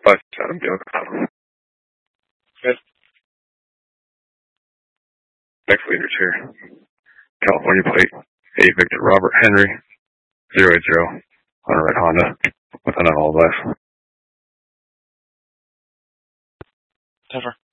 Bus Adam Bill. Good. Next leader's here. California plate. A Victor Robert Henry. 080. On a red Honda. With an all left. Never.